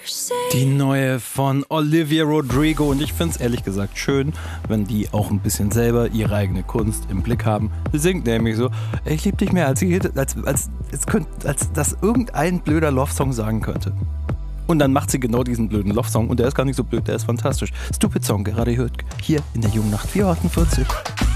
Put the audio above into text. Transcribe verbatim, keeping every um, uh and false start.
Die neue von Olivia Rodrigo, und ich finde es ehrlich gesagt schön, wenn die auch ein bisschen selber ihre eigene Kunst im Blick haben. Sie singt nämlich so, ich liebe dich mehr, als, als, als, als, könnt, als das irgendein blöder Love-Song sagen könnte. Und dann macht sie genau diesen blöden Love-Song und der ist gar nicht so blöd, der ist fantastisch. Stupid Song, gerade gehört hier in der Jungen Nacht vier Uhr achtundvierzig.